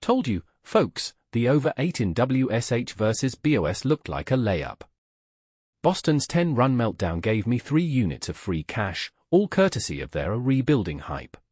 Told you, folks, the over 8 in WSH versus BOS looked like a layup. Boston's 10-run meltdown gave me 3 units of free cash, all courtesy of their rebuilding hype.